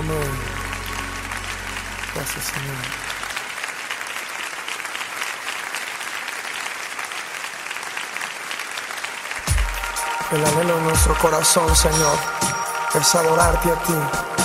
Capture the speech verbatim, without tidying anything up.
Amén. Gracias, Señor. El anhelo de nuestro corazón, Señor, es adorarte a ti.